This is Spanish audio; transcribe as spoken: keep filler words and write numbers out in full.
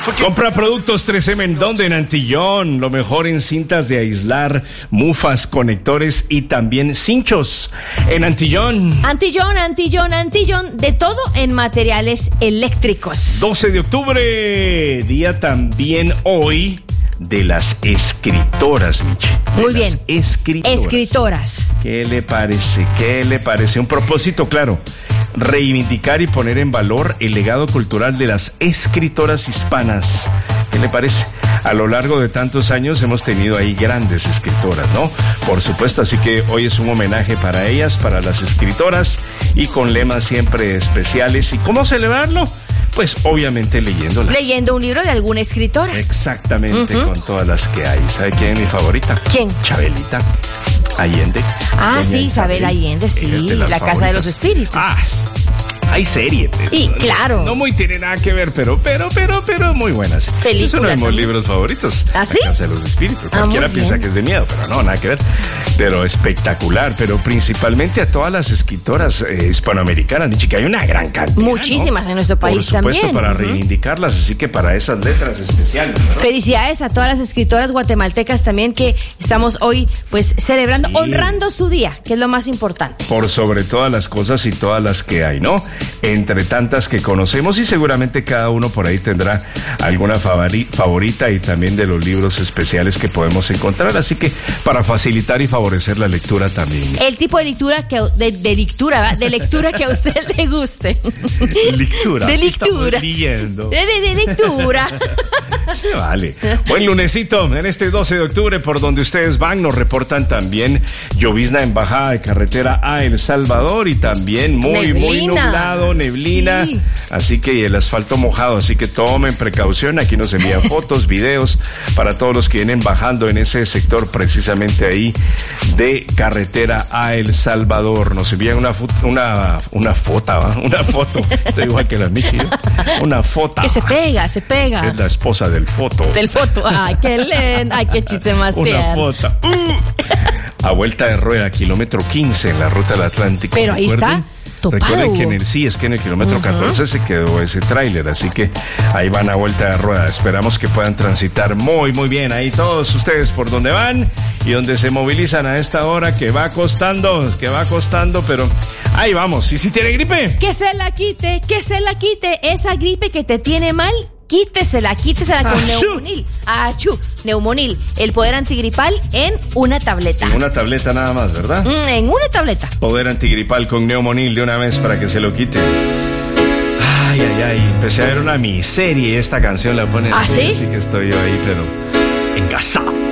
Compra productos tres eme en donde en Antillón, lo mejor en cintas de aislar, mufas, conectores y también cinchos en Antillón. Antillón, Antillón, Antillón, de todo en materiales eléctricos. doce de octubre, día también hoy de las escritoras, Michi. Muy bien. Escritoras. Escritoras. ¿Qué le parece? ¿Qué le parece? Un propósito claro. Reivindicar y poner en valor el legado cultural de las escritoras hispanas. ¿Qué le parece? A lo largo de tantos años hemos tenido ahí grandes escritoras, ¿no? Por supuesto, así que hoy es un homenaje para ellas, para las escritoras, y con lemas siempre especiales. ¿Y cómo celebrarlo? Pues obviamente leyéndolas. Leyendo un libro de alguna escritora. Exactamente, uh-huh. Con todas las que hay. ¿Sabe quién es mi favorita? ¿Quién? Chabelita Allende. Ah, Doña sí, Isabel Allende, sí. De la favoritas. Casa de los Espíritus. Ah, hay serie. Pero, y no, claro. No muy tiene nada que ver, pero, pero, pero, pero muy buenas. Película es uno de mis también. libros favoritos. ¿Ah, sí? La Casa de los Espíritus. Ah, Cualquiera piensa que es de miedo, pero no, nada que ver. Pero espectacular, pero principalmente a todas las escritoras eh, hispanoamericanas, Nichi, que hay una gran cantidad. Muchísimas, ¿no? En nuestro país también. Por supuesto, también. para uh-huh. reivindicarlas, así que para esas letras especiales, ¿no? Felicidades a todas las escritoras guatemaltecas también que estamos hoy pues celebrando, sí. honrando su día, que es lo más importante. Por sobre todas las cosas y todas las que hay, ¿no? Entre tantas que conocemos, y seguramente cada uno por ahí tendrá alguna favori- favorita y también de los libros especiales que podemos encontrar, así que para facilitar y favorecer la lectura también. El tipo de lectura que de, de lectura, ¿va? de lectura que a usted le guste. Lectura. De lectura. Leyendo. De, de, de lectura. Se vale. Buen lunesito en este doce de octubre, por donde ustedes van, nos reportan también llovizna en bajada de carretera a El Salvador y también muy, neblina. muy nublado, neblina. Sí. Así que el asfalto mojado, así que tomen precaución. Aquí nos envían fotos, videos para todos los que vienen bajando en ese sector, precisamente ahí de carretera a El Salvador. Nos envían una fo- una una foto, ¿va? una foto. Estoy igual que la Michi, ¿no? Una foto. Que se pega, se pega. Es la esposa del foto. Del foto. Ay, qué lindo. Ay, qué chiste más Una tierno. foto. Uh. A vuelta de rueda, kilómetro quince en la ruta del Atlántico. Pero ahí Recuerden, está. Topado. Recuerden que en el sí, es que en el kilómetro uh-huh. catorce se quedó ese tráiler, así que ahí van a vuelta de rueda. Esperamos que puedan transitar muy, muy bien ahí todos ustedes por donde van y donde se movilizan a esta hora, que va costando, que va costando, pero ahí vamos. ¿Y si tiene gripe? Que se la quite, que se la quite. Esa gripe que te tiene mal, quítesela, quítesela con Achú. Neumonil. Achú, Neumonil, el poder antigripal en una tableta. En una tableta nada más, ¿verdad? Mm, en una tableta. Poder antigripal con Neumonil de una vez para que se lo quite. Ay, ay, ay. Empecé a ver una miseria y esta canción la ponen. ¿Ah, sí? Así que estoy yo ahí, pero engasado.